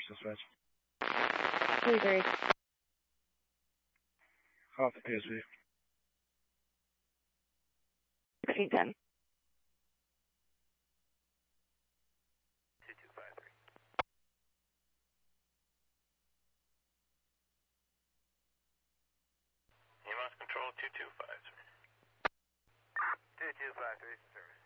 dispatch. 23. Off the PSV. 1610. 2253. EMS control 2253. 2253 service.